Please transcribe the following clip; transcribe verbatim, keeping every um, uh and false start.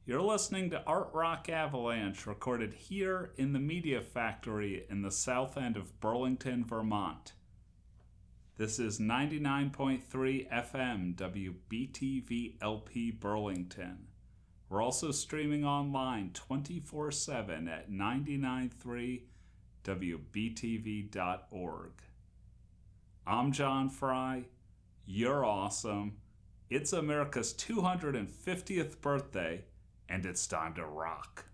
You're listening to Art Rock Avalanche, recorded here in the Media Factory in the south end of Burlington, Vermont. This is ninety-nine point three F M W B T V L P Burlington. We're also streaming online twenty-four seven at nine nine three W B T V dot org. I'm John Fry. You're awesome. It's America's two hundred fiftieth birthday, and it's time to rock.